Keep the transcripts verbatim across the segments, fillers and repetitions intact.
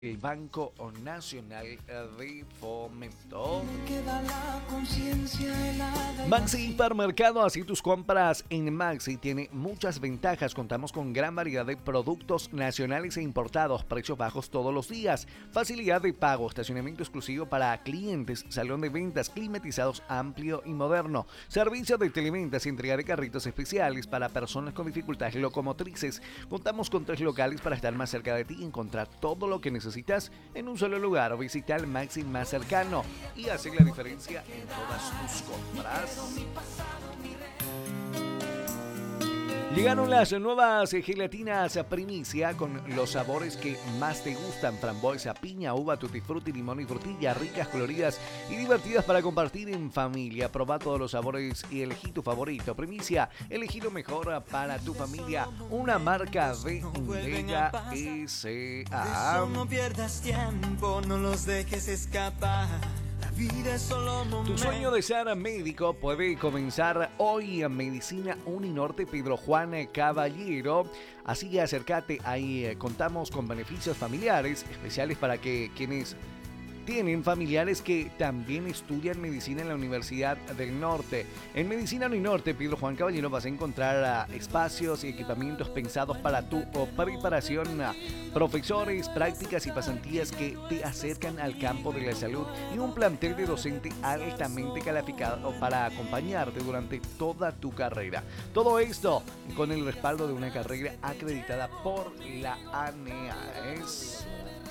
El Banco Nacional de Fomento. Maxi Hipermercado, así tus compras en Maxi tiene muchas ventajas. Contamos con gran variedad de productos nacionales e importados, precios bajos todos los días, facilidad de pago, estacionamiento exclusivo para clientes, salón de ventas climatizados amplio y moderno, servicio de televentas y entrega de carritos especiales para personas con dificultades locomotrices. Contamos con tres locales para estar más cerca de ti y encontrar todo lo que necesitas en un solo lugar. Visita el Maxi más cercano y hace la diferencia en todas tus compras. Llegaron las nuevas gelatinas Primicia con los sabores que más te gustan: frambuesa, piña, uva, tutti frutti, limón y frutilla, ricas, coloridas y divertidas para compartir en familia. Proba todos los sabores y elegí tu favorito. Primicia, elegí lo mejor para tu familia. Una marca de Vega S A. No pierdas tiempo, no los dejes escapar. Tu sueño de ser médico puede comenzar hoy en Medicina Uninorte Pedro Juan Caballero. Así que acércate, ahí eh, contamos con beneficios familiares especiales para que quienes tienen familiares que también estudian medicina en la Universidad del Norte. En Medicina Uninorte Pedro Juan Caballero vas a encontrar uh, espacios y equipamientos pensados para tu uh, preparación, uh, profesores, prácticas y pasantías que te acercan al campo de la salud y un plantel de docente altamente calificado para acompañarte durante toda tu carrera. Todo esto con el respaldo de una carrera acreditada por la ANEAES.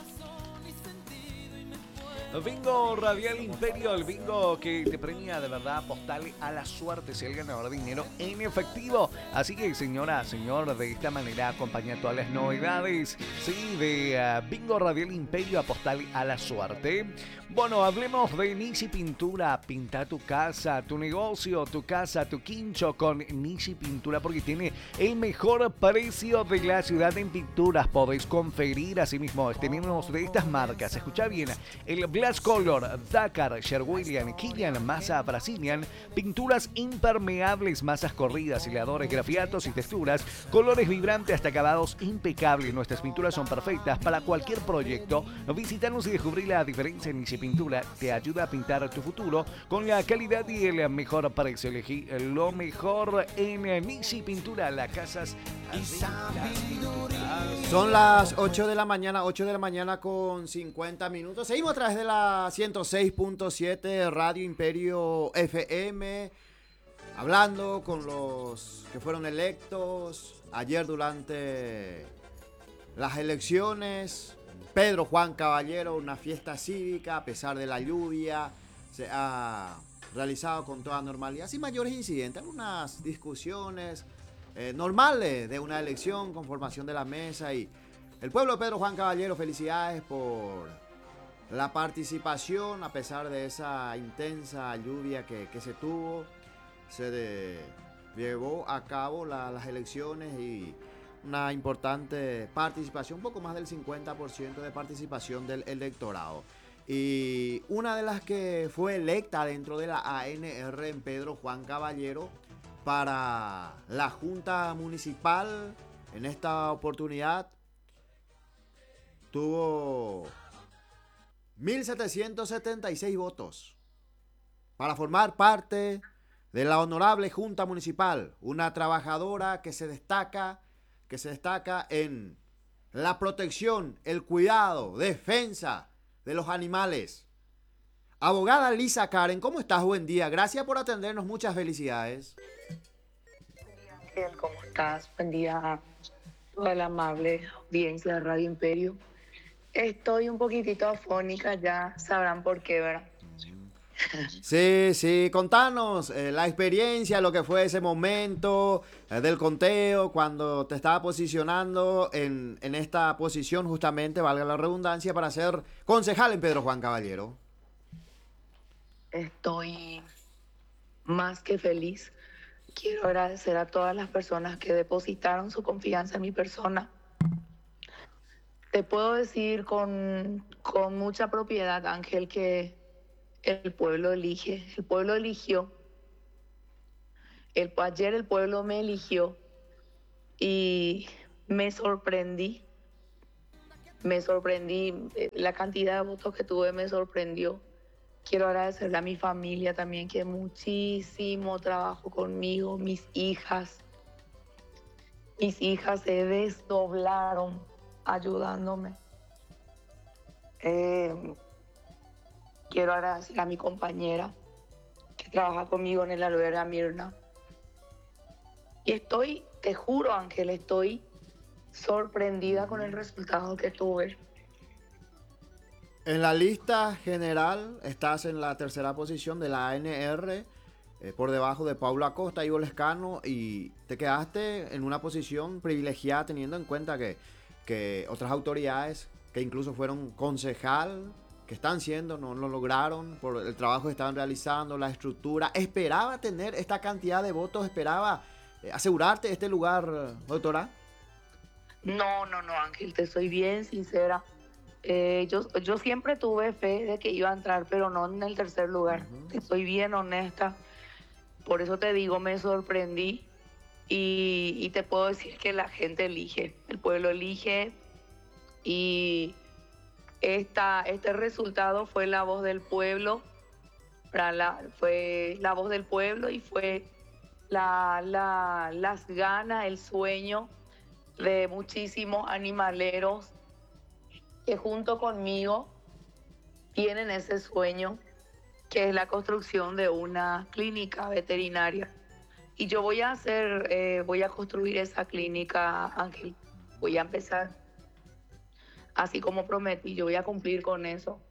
Bingo Radial Imperio, el bingo que te premia de verdad. Apostale a la suerte, ser el ganador de dinero en efectivo. Así que, señora, señor, de esta manera acompaña todas las novedades, sí, de uh, Bingo Radial Imperio. Apostale a la suerte. Bueno, hablemos de Nisi Pintura. Pinta tu casa, tu negocio, tu casa, tu quincho con Nisi Pintura, porque tiene el mejor precio de la ciudad en pinturas. Podéis conferir así mismo. Tenemos de estas marcas, escucha bien, el Glass Color, Dakar, Sherwillian, Killian, masa Brazilian, pinturas impermeables, masas corridas, hiladores, grafiatos y texturas, colores vibrantes hasta acabados impecables. Nuestras pinturas son perfectas para cualquier proyecto. Visítanos y descubrí la diferencia. En Nisi Pintura te ayuda a pintar tu futuro con la calidad y el mejor precio. Elegí lo mejor en Nisi Pintura, las casas de las pinturas. Son las ocho de la mañana, ocho de la mañana con cincuenta minutos. Seguimos a través de la ciento seis punto siete Radio Imperio F M, hablando con los que fueron electos ayer durante las elecciones. Pedro Juan Caballero, una fiesta cívica a pesar de la lluvia, se ha realizado con toda normalidad, sin mayores incidentes, algunas discusiones eh, normales de una elección con formación de la mesa. Y el pueblo de Pedro Juan Caballero, felicidades por la participación a pesar de esa intensa lluvia que, que se tuvo. Se de, llevó a cabo la, las elecciones y una importante participación, un poco más del cincuenta por ciento de participación del electorado. Y una de las que fue electa dentro de la A N R en Pedro Juan Caballero para la Junta Municipal, en esta oportunidad tuvo mil setecientos setenta y seis votos para formar parte de la honorable Junta Municipal, una trabajadora que se destaca que se destaca en la protección, el cuidado, defensa de los animales. Abogada Lisa Karen, ¿cómo estás? Buen día. Gracias por atendernos. Muchas felicidades. Buen día, Ángel. ¿Cómo estás? Buen día a toda la amable audiencia de Radio Imperio. Estoy un poquitito afónica, ya sabrán por qué, ¿verdad? Sí, sí, contanos eh, la experiencia, lo que fue ese momento eh, del conteo, cuando te estaba posicionando en, en esta posición, justamente, valga la redundancia, para ser concejal en Pedro Juan Caballero. Estoy más que feliz. Quiero agradecer a todas las personas que depositaron su confianza en mi persona. Te puedo decir con, con mucha propiedad, Ángel, que el pueblo elige, el pueblo eligió. El, ayer el pueblo me eligió y me sorprendí Me sorprendí, eh, la cantidad de votos que tuve me sorprendió. Quiero agradecerle a mi familia también, que muchísimo trabajo conmigo, mis hijas. Mis hijas se desdoblaron ayudándome. Eh, quiero agradecer a mi compañera que trabaja conmigo en el albergue, Mirna. Y estoy, te juro, Ángel, estoy sorprendida con el resultado que tuve. En la lista general estás en la tercera posición de la A N R, eh, por debajo de Paula Acosta y Ivo Lescano, y te quedaste en una posición privilegiada teniendo en cuenta que, que otras autoridades que incluso fueron concejal, que están siendo, no lo lograron por el trabajo que estaban realizando, la estructura. ¿Esperaba tener esta cantidad de votos? ¿Esperaba eh, asegurarte este lugar, doctora? No, no, no, Ángel, te soy bien sincera. Eh, yo, yo siempre tuve fe de que iba a entrar, pero no en el tercer lugar. Uh-huh. Te soy bien honesta. Por eso te digo, me sorprendí. Y, y te puedo decir que la gente elige, el pueblo elige. Y esta, este resultado fue la voz del pueblo. La, fue la voz del pueblo y fue la, la, las ganas, el sueño de muchísimos animaleros que junto conmigo tienen ese sueño, que es la construcción de una clínica veterinaria. Y yo voy a hacer, eh, voy a construir esa clínica, Ángel. Voy a empezar, así como prometí, yo voy a cumplir con eso.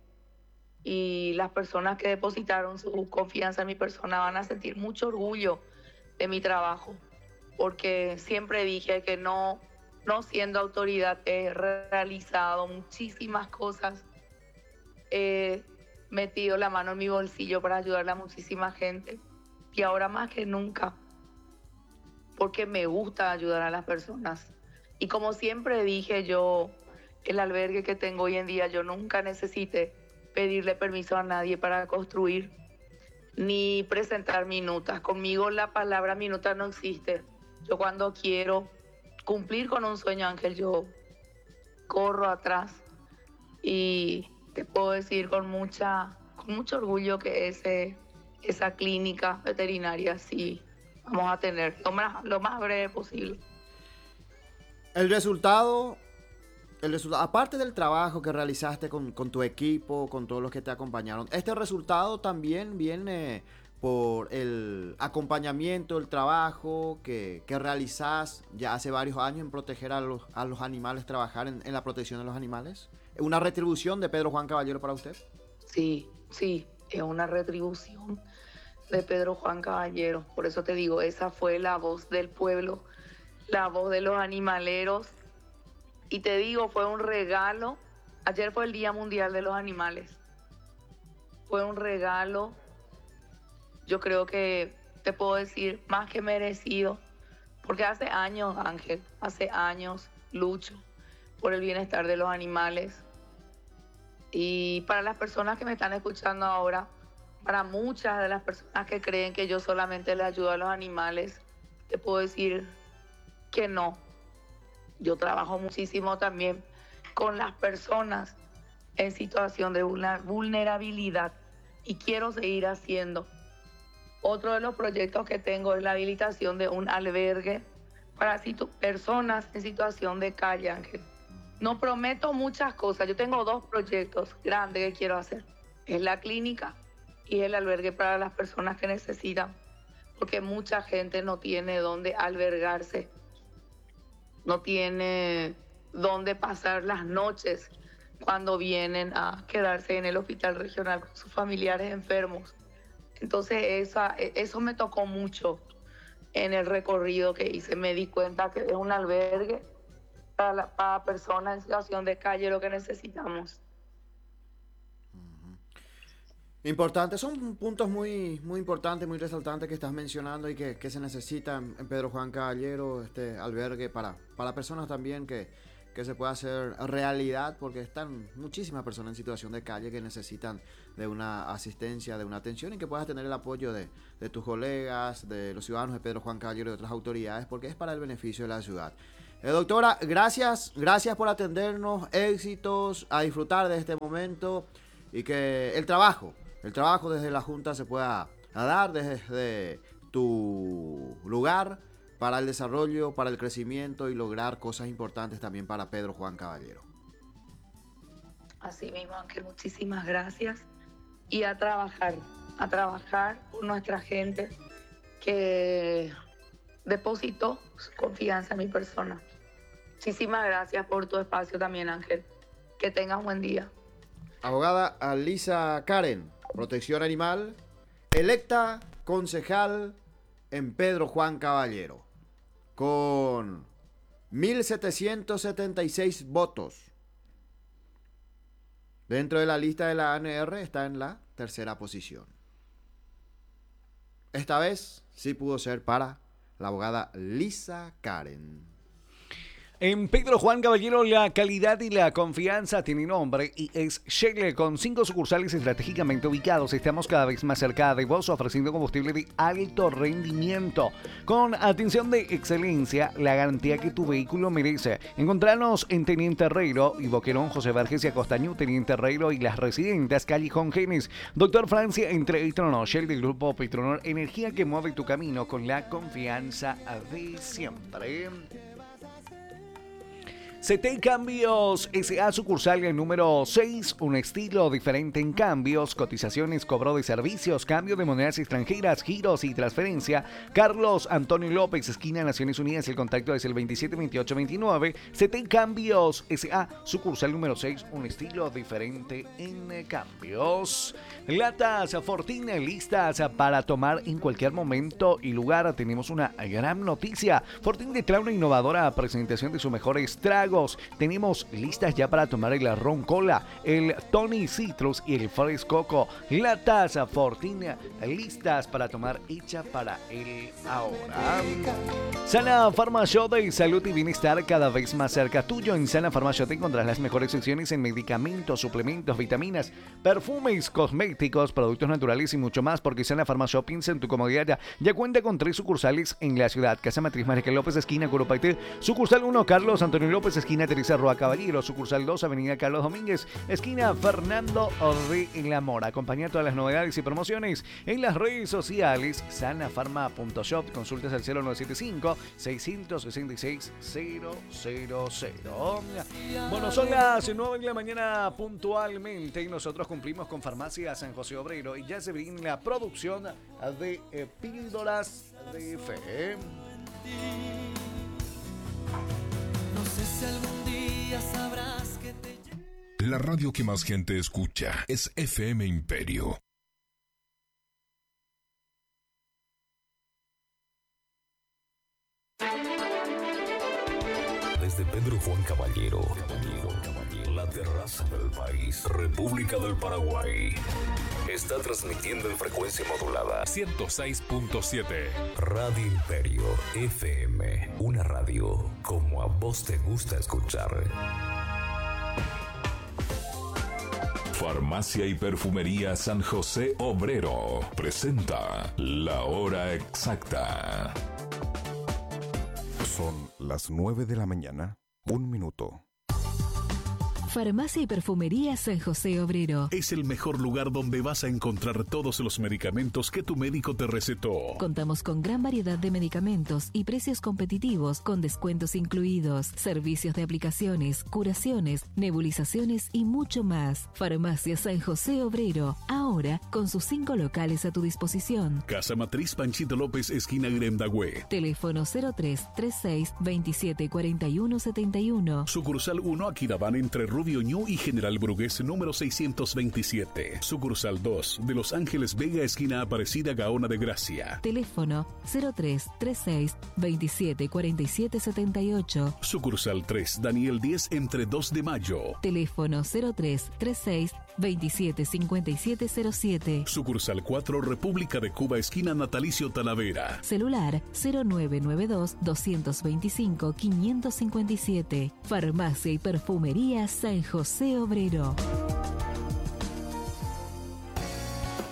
Y las personas que depositaron su confianza en mi persona van a sentir mucho orgullo de mi trabajo, porque siempre dije que no, no siendo autoridad he realizado muchísimas cosas, he metido la mano en mi bolsillo para ayudarle a muchísima gente, y ahora más que nunca, porque me gusta ayudar a las personas. Y como siempre dije yo, el albergue que tengo hoy en día, yo nunca necesité pedirle permiso a nadie para construir ni presentar minutas. Conmigo la palabra minuta no existe. Yo cuando quiero cumplir con un sueño, Ángel, yo corro atrás, y te puedo decir con mucha, con mucho orgullo que ese, esa clínica veterinaria sí vamos a tener lo más, lo más breve posible. El resultado, el resultado, aparte del trabajo que realizaste con, con tu equipo, con todos los que te acompañaron, este resultado también viene por el acompañamiento, el trabajo que, que realizás ya hace varios años en proteger a los, a los animales, trabajar en, en la protección de los animales. ¿Una retribución de Pedro Juan Caballero para usted? Sí, sí, es una retribución de Pedro Juan Caballero. Por eso te digo, esa fue la voz del pueblo, la voz de los animaleros. Y te digo, fue un regalo. Ayer fue el Día Mundial de los Animales. Fue un regalo, yo creo que te puedo decir, más que merecido. Porque hace años, Ángel, hace años lucho por el bienestar de los animales. Y para las personas que me están escuchando ahora, para muchas de las personas que creen que yo solamente les ayudo a los animales, te puedo decir que no. Yo trabajo muchísimo también con las personas en situación de vulnerabilidad y quiero seguir haciendo. Otro de los proyectos que tengo es la habilitación de un albergue para situ- personas en situación de calle, Ángel. No prometo muchas cosas. Yo tengo dos proyectos grandes que quiero hacer. Es la clínica y el albergue para las personas que necesitan, porque mucha gente no tiene dónde albergarse, no tiene dónde pasar las noches cuando vienen a quedarse en el hospital regional con sus familiares enfermos. Entonces esa, eso me tocó mucho en el recorrido que hice. Me di cuenta que es un albergue para, la, para personas en situación de calle lo que necesitamos. Importante, son puntos muy, muy importantes, muy resaltantes que estás mencionando y que, que se necesitan en Pedro Juan Caballero, este albergue para, para personas también que, que se pueda hacer realidad, porque están muchísimas personas en situación de calle que necesitan de una asistencia, de una atención, y que puedas tener el apoyo de, de tus colegas, de los ciudadanos de Pedro Juan Caballero y de otras autoridades, porque es para el beneficio de la ciudad. Eh, doctora, gracias, gracias por atendernos, éxitos, a disfrutar de este momento y que el trabajo, el trabajo desde la Junta se pueda dar desde tu lugar para el desarrollo, para el crecimiento y lograr cosas importantes también para Pedro Juan Caballero. Así mismo, Ángel, muchísimas gracias. Y a trabajar, a trabajar por nuestra gente que depositó su confianza en mi persona. Muchísimas gracias por tu espacio también, Ángel. Que tengas un buen día. Abogada Alisa Karen, Protección Animal, electa concejal en Pedro Juan Caballero, con mil setecientos setenta y seis votos. Dentro de la lista de la A N R está en la tercera posición. Esta vez sí pudo ser para la abogada Lisa Karen. En Pedro Juan Caballero, la calidad y la confianza tiene nombre y es Shell. Con cinco sucursales estratégicamente ubicados, estamos cada vez más cerca de vos, ofreciendo combustible de alto rendimiento, con atención de excelencia, la garantía que tu vehículo merece. Encontrarnos en Teniente Herrero y Boquerón, José Vergés y Acostañú, Teniente Herrero y Las Residentes, Callejón Genes. Doctor Francia, entre Petronor, Shell del grupo Petronor, energía que mueve tu camino con la confianza de siempre. C T Cambios S A sucursal número seis, un estilo diferente en cambios, cotizaciones, cobro de servicios, cambio de monedas extranjeras, giros y transferencia. Carlos Antonio López, esquina Naciones Unidas, el contacto es el veintisiete veintiocho veintinueve. C T Cambios S A sucursal número seis, un estilo diferente en cambios. Latas Fortín, listas para tomar en cualquier momento y lugar. Tenemos una gran noticia. Fortín declara una innovadora presentación de sus mejores tragos. Tenemos listas ya para tomar el ron cola, el Tony Citrus y el Fresh Coco. Latas Fortín, listas para tomar, hecha para el ahora. Sana Pharma Shop de salud y bienestar cada vez más cerca tuyo. En Sana Pharma Shop encontrarás las mejores secciones en medicamentos, suplementos, vitaminas, perfumes, cosméticos, productos naturales y mucho más, porque Sana Pharma Shop piensa en tu comodidad. Ya, ya cuenta con tres sucursales en la ciudad: Casa Matriz María López, esquina Curupaité; sucursal uno, Carlos Antonio López, esquina Teresa Roa Caballero; sucursal dos, avenida Carlos Domínguez, esquina Fernando de la Mora. Acompaña todas las novedades y promociones en las redes sociales sanafarma punto shop. Consultas al cero nueve siete cinco, seis seis seis, cero cero cero. Bueno, son las nueve de la mañana puntualmente y nosotros cumplimos con Farmacia San José Obrero y ya se viene la producción de eh, píldoras de fe. No sé si algún día sabrás que te... La radio que más gente escucha es F M Imperio. Desde Pedro Juan Caballero, Caballero, Caballero, la terraza del país, República del Paraguay, está transmitiendo en frecuencia modulada ciento seis punto siete. Radio Imperio F M, una radio como a vos te gusta escuchar. Farmacia y Perfumería San José Obrero presenta La Hora Exacta. Son las nueve de la mañana, un minuto. Farmacia y Perfumería San José Obrero. Es el mejor lugar donde vas a encontrar todos los medicamentos que tu médico te recetó. Contamos con gran variedad de medicamentos y precios competitivos con descuentos incluidos, servicios de aplicaciones, curaciones, nebulizaciones y mucho más. Farmacia San José Obrero, ahora con sus cinco locales a tu disposición. Casa Matriz Panchito López, esquina Gremdagüe. Teléfono cero tres treinta y seis, veintisiete cuarenta y uno setenta y uno. Sucursal uno, Aquidabán, entre Rubio Ñu y General Brugués, número seiscientos veintisiete. Sucursal dos, de Los Ángeles Vega, esquina Aparecida Gaona de Gracia. Teléfono cero tres treinta y seis, veintisiete cuarenta y siete setenta y ocho. Sucursal tres, Daniel diez, entre dos de mayo. Teléfono cero tres treinta y seis, veintisiete cincuenta y siete cero siete. Sucursal cuatro, República de Cuba, esquina Natalicio Talavera. Celular cero nueve nueve dos, dos dos cinco, cinco cinco siete. Farmacia y Perfumería San José Obrero.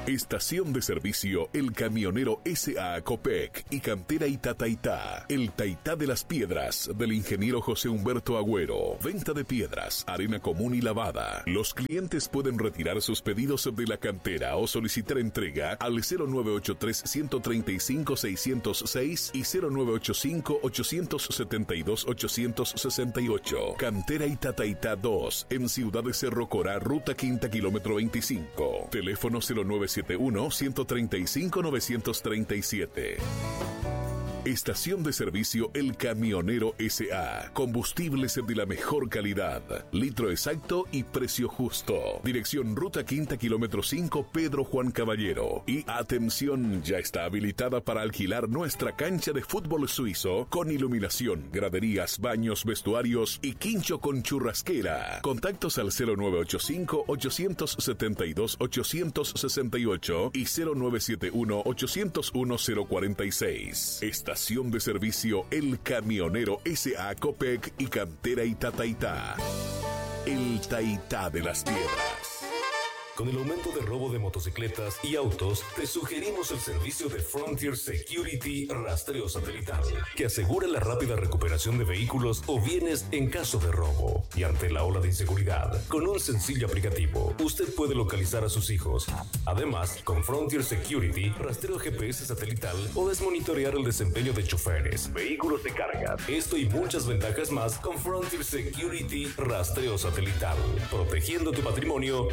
Estación de servicio El Camionero S A Copec y Cantera Itataitá. El Taitá de las Piedras del ingeniero José Humberto Agüero. Venta de piedras, arena común y lavada. Los clientes pueden retirar sus pedidos de la cantera o solicitar entrega al cero nueve ocho tres, uno tres cinco, seis cero seis y cero nueve ocho cinco, ocho siete dos, ocho seis ocho. Cantera Itataitá dos en Ciudad de Cerro Corá, Ruta Quinta, kilómetro veinticinco. Teléfono cero nueve siete uno, uno tres cinco, nueve tres siete. Estación de servicio El Camionero S A. Combustibles de la mejor calidad. Litro exacto y precio justo. Dirección Ruta Quinta, kilómetro cinco, Pedro Juan Caballero. Y atención, ya está habilitada para alquilar nuestra cancha de fútbol suizo con iluminación, graderías, baños, vestuarios y quincho con churrasquera. Contactos al cero nueve ocho cinco, ocho siete dos, ocho seis ocho y cero nueve siete uno, ocho cero uno, cero cuatro seis. Estación de servicio El Camionero S A Copec y Cantera Itataitá. El Taitá de las Piedras. Con el aumento de robo de motocicletas y autos, te sugerimos el servicio de Frontier Security Rastreo Satelital, que asegura la rápida recuperación de vehículos o bienes en caso de robo. Y ante la ola de inseguridad, con un sencillo aplicativo, usted puede localizar a sus hijos. Además, con Frontier Security, rastreo G P S satelital, podés monitorear el desempeño de choferes, vehículos de carga. Esto y muchas ventajas más con Frontier Security Rastreo Satelital, protegiendo tu patrimonio